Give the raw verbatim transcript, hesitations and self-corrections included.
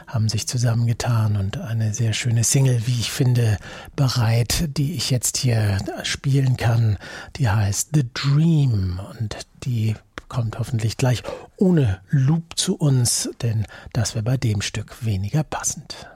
haben sich zusammengetan und eine sehr schöne Single, wie ich finde, bereit, die ich jetzt hier spielen kann. Die heißt The Dream und die kommt hoffentlich gleich ohne Loop zu uns, denn das wäre bei dem Stück weniger passend.